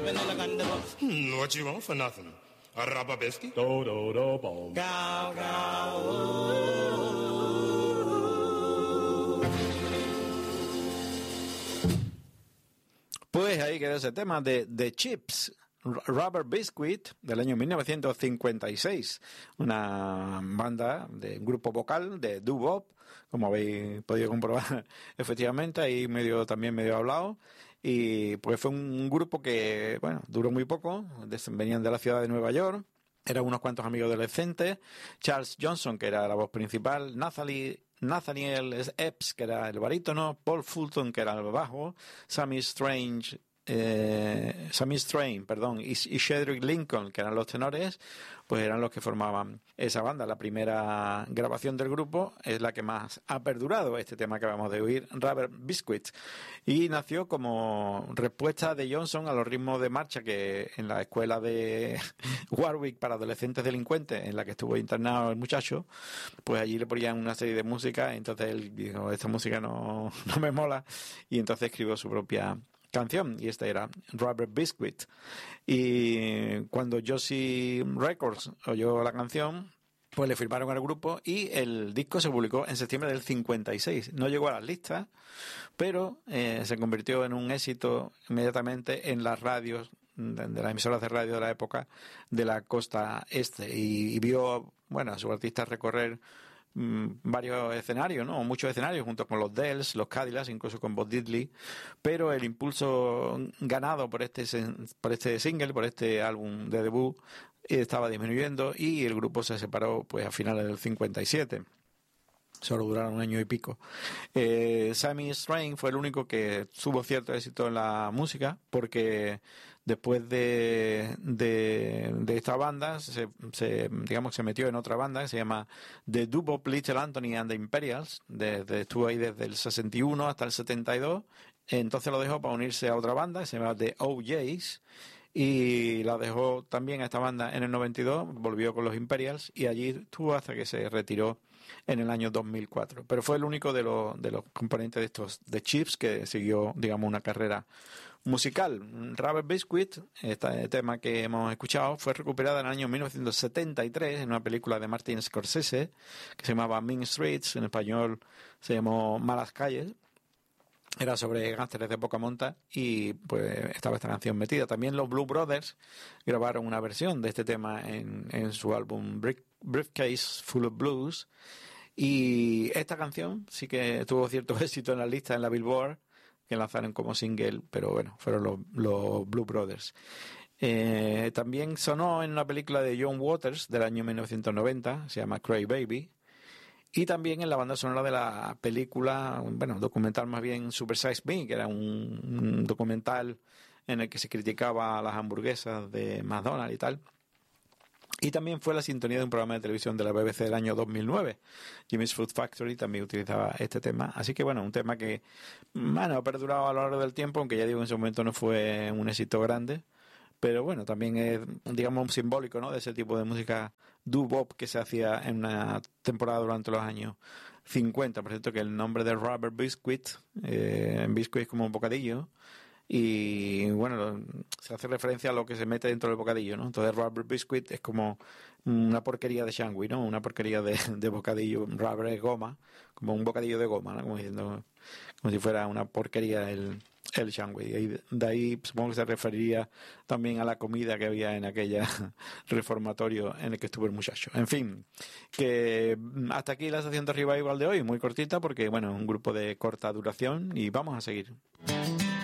What you want for nothing? A rubber biscuit? Do do do bom. Gao, gao, Pues ahí quedó ese tema de The Chips, Rubber Biscuit, del año 1956. Una banda de un grupo vocal de doo-wop, como habéis podido comprobar efectivamente, ahí también medio hablado. Y pues fue un grupo que, bueno, duró muy poco, venían de la ciudad de Nueva York, eran unos cuantos amigos adolescentes, Charles Johnson, que era la voz principal, Nathaniel Epps, que era el barítono, Paul Fulton, que era el bajo, Sammy Strain, y Shedrick Lincoln, que eran los tenores, pues eran los que formaban esa banda. La primera grabación del grupo es la que más ha perdurado, este tema que acabamos de oír, Rubber Biscuit, y nació como respuesta de Johnson a los ritmos de marcha que en la escuela de Warwick para adolescentes delincuentes, en la que estuvo internado el muchacho, pues allí le ponían una serie de música, entonces él dijo, esta música no me mola, y entonces escribió su propia canción, y esta era Rubber Biscuit. Y cuando Josie Records oyó la canción, pues le firmaron al grupo y el disco se publicó en septiembre del 56. No llegó a las listas, pero se convirtió en un éxito inmediatamente en las radios, de las emisoras de radio de la época de la costa este, y vio, bueno, a su artista recorrer varios escenarios, ¿no? Muchos escenarios junto con los Dells, los Cadillacs, incluso con Bo Diddley, pero el impulso ganado por este single, por este álbum de debut, estaba disminuyendo y el grupo se separó pues a finales del 57. Solo duraron un año y pico. Sammy Strain fue el único que tuvo cierto éxito en la música, porque después de esta banda se metió en otra banda que se llama The Doo-Wop Little Anthony and the Imperials. Estuvo ahí desde el 61 hasta el 72. Entonces lo dejó para unirse a otra banda que se llama The OJs, y la dejó también a esta banda en el 92, volvió con los Imperials y allí estuvo hasta que se retiró en el año 2004. Pero fue el único de los componentes de estos de Chips que siguió, digamos, una carrera musical. Rubber Biscuit, este tema que hemos escuchado, fue recuperada en el año 1973 en una película de Martin Scorsese que se llamaba Mean Streets, en español se llamó Malas Calles. Era sobre gánsteres de poca monta y pues estaba esta canción metida. También los Blue Brothers grabaron una versión de este tema en su álbum Briefcase Full of Blues, y esta canción sí que tuvo cierto éxito en la lista, en la Billboard, que lanzaron como single, pero bueno, fueron los Blue Brothers. También sonó en una película de John Waters del año 1990, se llama Cry Baby. Y también en la banda sonora de la película, bueno, documental más bien, Super Size Me, que era un documental en el que se criticaba a las hamburguesas de McDonald's y tal. Y también fue la sintonía de un programa de televisión de la BBC del año 2009. Jimmy's Food Factory también utilizaba este tema. Así que bueno, un tema que, bueno, ha perdurado a lo largo del tiempo, aunque ya digo, en ese momento no fue un éxito grande. Pero bueno, también es, digamos, simbólico, ¿no?, de ese tipo de música doo-wop que se hacía en una temporada durante los años 50. Por cierto, que el nombre de Rubber Biscuit, biscuit es como un bocadillo, y bueno, se hace referencia a lo que se mete dentro del bocadillo, ¿no? Entonces Rubber Biscuit es como una porquería de sándwich, ¿no? Una porquería de bocadillo. Rubber es goma, como un bocadillo de goma, ¿no? Como diciendo, como si fuera una porquería el sándwich. Y de ahí supongo que se referiría también a la comida que había en aquella reformatorio en el que estuvo el muchacho. En fin, que hasta aquí la sección de Revival de hoy, muy cortita porque, bueno, un grupo de corta duración, y vamos a seguir.